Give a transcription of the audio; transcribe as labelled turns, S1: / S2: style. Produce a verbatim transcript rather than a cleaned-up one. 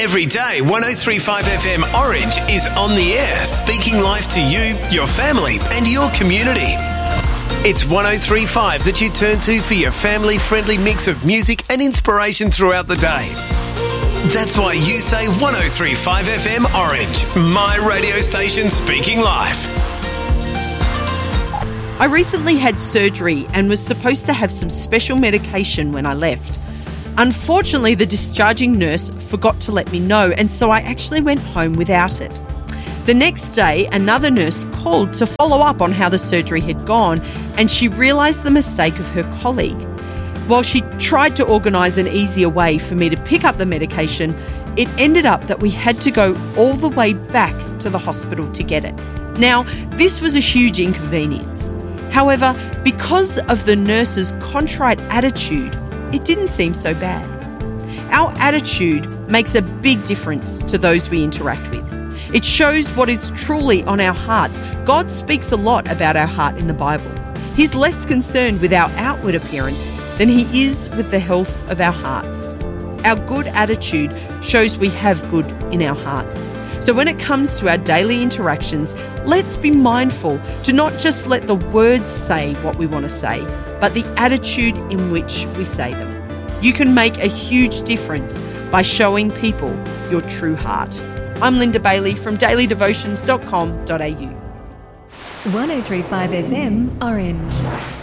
S1: Every day, one oh three point five F M Orange is on the air, speaking life to you, your family and your community. It's one oh three point five that you turn to for your family-friendly mix of music and inspiration throughout the day. That's why you say one oh three point five F M Orange, my radio station speaking life.
S2: I recently had surgery and was supposed to have some special medication when I left. Unfortunately, the discharging nurse forgot to let me know, and so I actually went home without it. The next day, another nurse called to follow up on how the surgery had gone, and she realised the mistake of her colleague. While she tried to organise an easier way for me to pick up the medication, it ended up that we had to go all the way back to the hospital to get it. Now, this was a huge inconvenience. However, because of the nurse's contrite attitude, it didn't seem so bad. Our attitude makes a big difference to those we interact with. It shows what is truly on our hearts. God speaks a lot about our heart in the Bible. He's less concerned with our outward appearance than he is with the health of our hearts. Our good attitude shows we have good in our hearts. So when it comes to our daily interactions, let's be mindful to not just let the words say what we want to say, but the attitude in which we say them. You can make a huge difference by showing people your true heart. I'm Linda Bailey from daily devotions dot com dot a u.
S3: one oh three point five F M Orange.